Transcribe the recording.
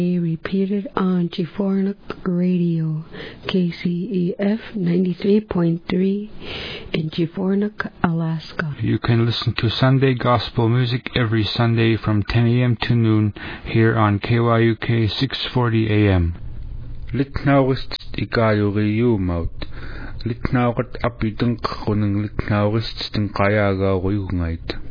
Repeated on Chifornik Radio, KCEF 93.3 in Chifornik, Alaska. You can listen to Sunday Gospel music every Sunday from 10 a.m. to noon here on KYUK 640 a.m. Litnaurist ikayuriyumaut. Litnaurat apidunk kunung litnaurist tinkayaga ruyungait.